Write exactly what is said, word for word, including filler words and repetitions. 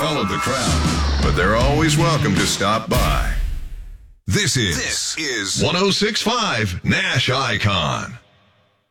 follow the crowd, but they're always welcome to stop by. This is, this is one oh six point five Nash Icon.